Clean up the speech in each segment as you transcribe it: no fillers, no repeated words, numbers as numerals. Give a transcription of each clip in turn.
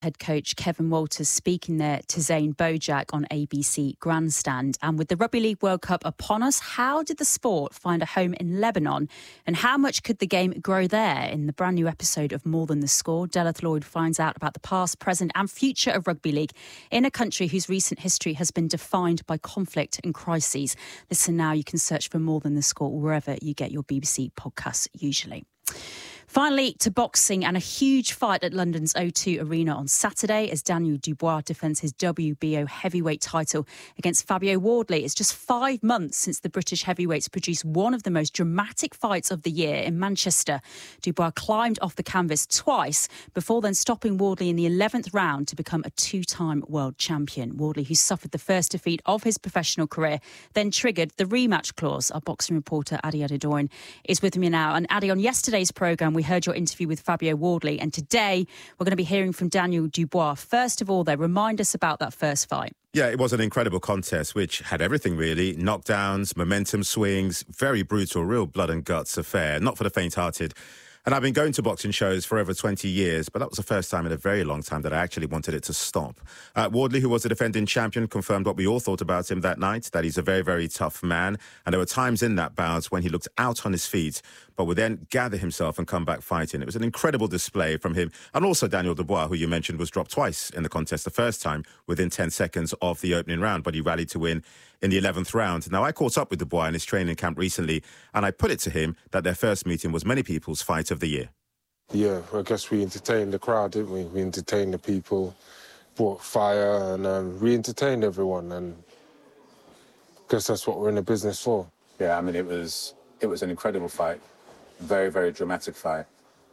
Head coach Kevin Walters speaking there to Zane Bojack on ABC Grandstand. And with the Rugby League World Cup upon us, how did the sport find a home in Lebanon? And how much could the game grow there? In the brand new episode of More Than the Score, Delith Lloyd finds out about the past, present and future of rugby league in a country whose recent history has been defined by conflict and crises. Listen now, you can search for More Than the Score wherever you get your BBC podcasts usually. Finally, to boxing and a huge fight at London's O2 Arena on Saturday as Daniel Dubois defends his WBO heavyweight title against Fabio Wardley. It's just 5 months since the British heavyweights produced one of the most dramatic fights of the year in Manchester. Dubois climbed off the canvas twice before then stopping Wardley in the 11th round to become a two-time world champion. Wardley, who suffered the first defeat of his professional career, then triggered the rematch clause. Our boxing reporter Adi Adedoyin is with me now. And Adi, on yesterday's programme, we heard your interview with Fabio Wardley, and today we're going to be hearing from Daniel Dubois. First of all, though, remind us about that first fight. Yeah, it was an incredible contest, which had everything, really. Knockdowns, momentum swings, very brutal, real blood and guts affair. Not for the faint-hearted. And I've been going to boxing shows for over 20 years, but that was the first time in a very long time that I actually wanted it to stop. Wardley, who was the defending champion, confirmed what we all thought about him that night, that he's a very, very tough man. And there were times in that bout when he looked out on his feet, but would then gather himself and come back fighting. It was an incredible display from him. And also Daniel Dubois, who you mentioned, was dropped twice in the contest. The first time within 10 seconds of the opening round, but he rallied to win in the 11th round. Now, I caught up with Dubois in his training camp recently, and I put it to him that their first meeting was many people's fight of the year. Yeah, I guess we entertained the crowd, didn't we? We entertained the people, brought fire, and we entertained everyone, and I guess that's what we're in the business for. Yeah, I mean, it was an incredible fight, very, very dramatic fight.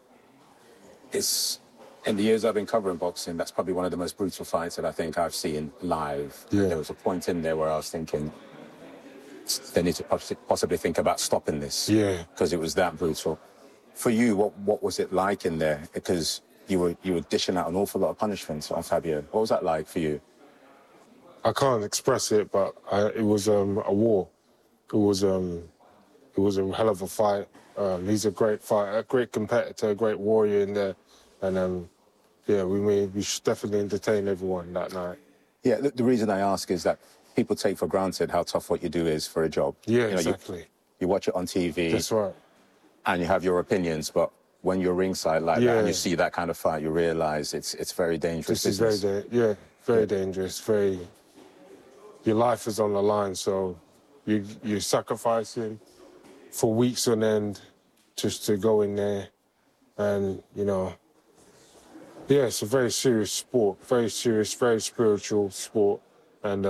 In the years I've been covering boxing, that's probably one of the most brutal fights that I think I've seen live. Yeah. There was a point in there where I was thinking, they need to possibly think about stopping this. Yeah. Because it was that brutal. For you, what was it like in there? Because you were dishing out an awful lot of punishments on Fabio. What was that like for you? I can't express it, but it was a war. It was a hell of a fight. He's a great fighter, a great competitor, a great warrior in there. And yeah, we definitely entertain everyone that night. Yeah, the reason I ask is that people take for granted how tough what you do is for a job. Yeah, exactly. You watch it on TV. That's right. And you have your opinions, but when you're ringside like that and you see that kind of fight, you realise it's very dangerous. This is very dangerous. Your life is on the line, so you're sacrificing for weeks on end just to go in there, and yeah, it's a very serious sport, very serious, very spiritual sport, and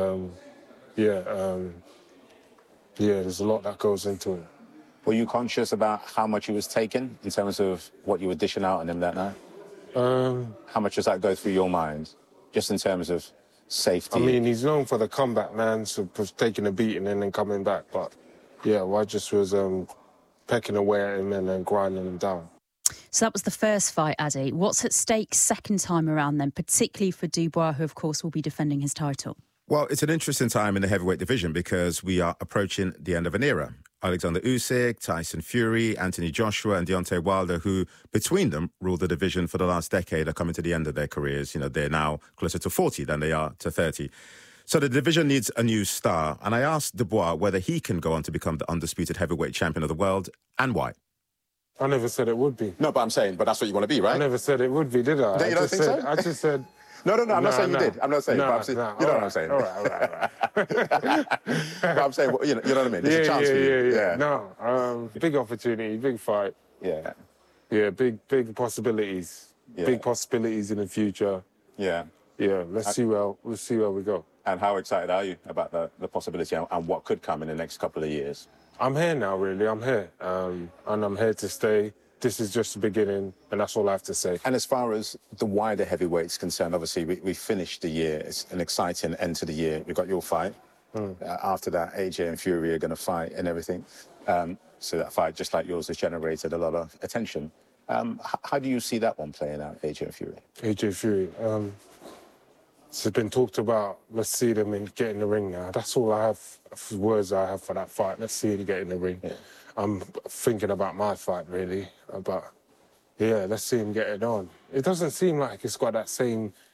there's a lot that goes into it. Were you conscious about how much he was taking in terms of what you were dishing out on him that night? How much does that go through your mind, just in terms of safety? I mean, he's known for the comeback, man, so taking a beating and then coming back. But, yeah, I just was pecking away at him and then grinding him down. So that was the first fight, Adi. What's at stake second time around then, particularly for Dubois, who, of course, will be defending his title? Well, it's an interesting time in the heavyweight division because we are approaching the end of an era. Alexander Usyk, Tyson Fury, Anthony Joshua and Deontay Wilder, who between them ruled the division for the last decade, are coming to the end of their careers. You know, they're now closer to 40 than they are to 30. So the division needs a new star. And I asked Dubois whether he can go on to become the undisputed heavyweight champion of the world and why. I never said it would be. No, but I'm saying, that's what you want to be, right? I never said it would be, did I? You don't think so? I just said... No, I'm not saying you did. I'm not saying, no, but you know what I'm saying. All right. But I'm saying, you know what I mean? There's a chance for you. Yeah. No, big opportunity, big fight. Yeah. Yeah, big possibilities. Yeah. Big possibilities in the future. Yeah. Yeah, let's see where we go. And how excited are you about the possibility and what could come in the next couple of years? I'm here now, really. I'm here. And I'm here to stay. This is just the beginning, and that's all I have to say. And as far as the wider heavyweights concerned, obviously, we finished the year. It's an exciting end to the year. We've got your fight. After that, AJ and Fury are going to fight and everything. So that fight, just like yours, has generated a lot of attention. How do you see that one playing out, AJ and Fury? AJ Fury. It's been talked about. Let's see them get in the ring now. That's all I have, words I have for that fight. Let's see him get in the ring. Yeah. I'm thinking about my fight, really. But, yeah, let's see him get it on. It doesn't seem like it's got that same